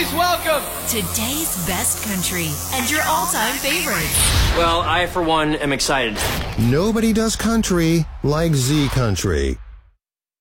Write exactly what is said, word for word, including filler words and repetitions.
Please welcome today's best country and your all-time favorites. Well, I, for one, am excited. Nobody does country like Z Country.